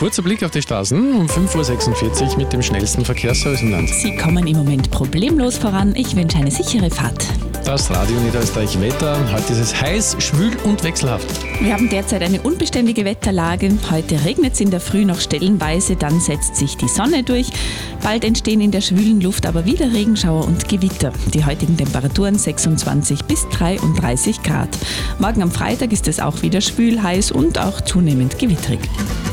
kurzer Blick auf die Straßen um 5.46 Uhr mit dem schnellsten Verkehrsservice im Land. Sie kommen im Moment problemlos voran. Ich wünsche eine sichere Fahrt. Das Radio Niederösterreich Wetter. Heute ist es heiß, schwül und wechselhaft. Wir haben derzeit eine unbeständige Wetterlage. Heute regnet es in der Früh noch stellenweise, dann setzt sich die Sonne durch. Bald entstehen in der schwülen Luft aber wieder Regenschauer und Gewitter. Die heutigen Temperaturen 26 bis 33 Grad. Morgen am Freitag ist es auch wieder schwül, heiß und auch zunehmend gewitterig.